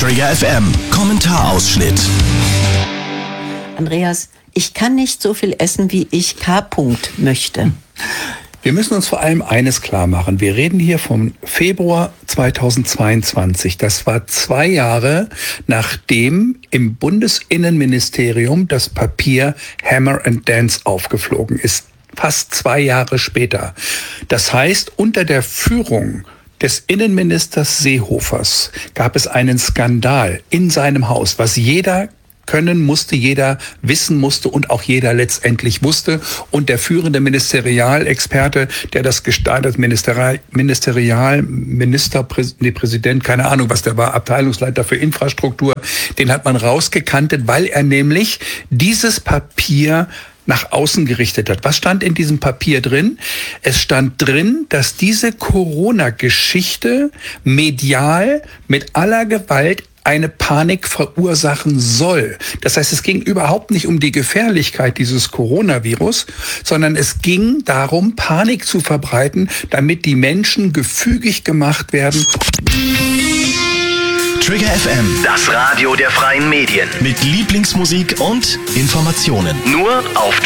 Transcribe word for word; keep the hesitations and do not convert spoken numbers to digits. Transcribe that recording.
Trigger F M, Kommentarausschnitt. Andreas, ich kann nicht so viel essen, wie ich K. möchte. Wir müssen uns vor allem eines klar machen. Wir reden hier vom Februar zweitausendzweiundzwanzig. Das war zwei Jahre, nachdem im Bundesinnenministerium das Papier Hammer and Dance aufgeflogen ist. Fast zwei Jahre später. Das heißt, unter der Führung des Innenministers Seehofers gab es einen Skandal in seinem Haus, was jeder können musste, jeder wissen musste und auch jeder letztendlich wusste. Und der führende Ministerialexperte, der das gestartet, Ministerial, Ministerial, Minister, nee, Präsident, keine Ahnung, was der war, Abteilungsleiter für Infrastruktur, den hat man rausgekantet, weil er nämlich dieses Papier nach außen gerichtet hat. Was stand in diesem Papier drin? Es stand drin, dass diese Corona-Geschichte medial mit aller Gewalt eine Panik verursachen soll. Das heißt, es ging überhaupt nicht um die Gefährlichkeit dieses Coronavirus, sondern es ging darum, Panik zu verbreiten, damit die Menschen gefügig gemacht werden. Trigger F M, Das Radio der freien Medien. mit Lieblingsmusik und Informationen. Nur auf